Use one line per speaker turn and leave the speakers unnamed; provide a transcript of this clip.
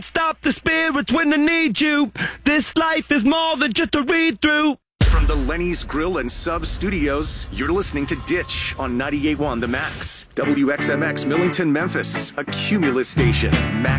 Stop the spirits when they need you. This life is more than just a read-through.
From the Lenny's Grill and Sub Studios, you're listening to Ditch on 98.1 The Max. WXMX Millington, Memphis, a Cumulus station. Max